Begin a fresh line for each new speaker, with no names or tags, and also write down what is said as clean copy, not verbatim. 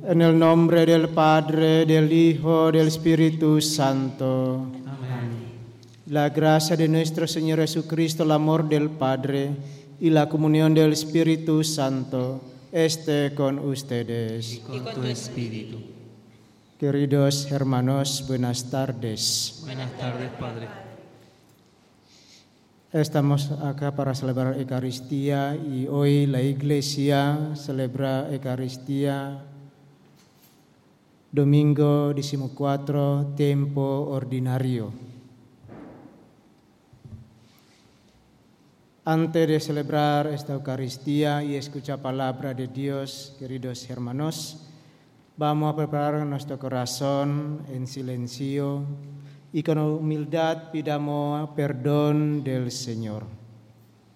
En el nombre del Padre, del Hijo, del Espíritu Santo.
Amén.
La gracia de nuestro Señor Jesucristo, el amor del Padre y la comunión del Espíritu Santo esté con ustedes.
Y con tu espíritu.
Queridos hermanos, buenas tardes.
Buenas tardes, Padre.
Estamos acá para celebrar Eucaristía y hoy la Iglesia celebra Eucaristía domingo 14, tiempo ordinario. Antes de celebrar esta Eucaristía y escuchar palabra de Dios, queridos hermanos, vamos a preparar nuestro corazón en silencio y con humildad pidamos perdón del Señor.